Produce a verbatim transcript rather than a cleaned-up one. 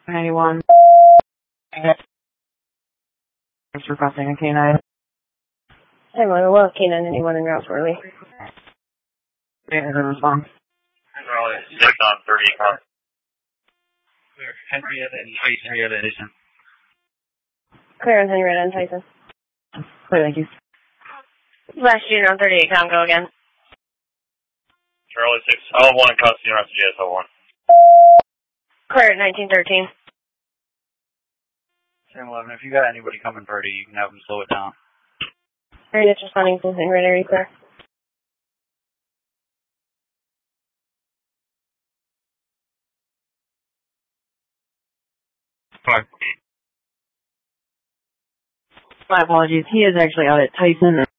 ninety-one. Thanks for crossing a K nine. Hey, one, well, K nine ninety-one in route for me. Yeah, the response. Charlie six on thirty. Henrietta and Tyson. Henrietta Edison. Clear on Henrietta and Tyson. Clear, thank you. Last unit on thirty-eight, com, go again. Charlie six, L one in custody, rest of J S L one. Clear at nineteen thirteen. Sam eleven, if you got anybody coming Birdie, you can have them slow it down. Alright, it's responding to Henrietta area clear. Five. My apologies. He is actually out at Tyson.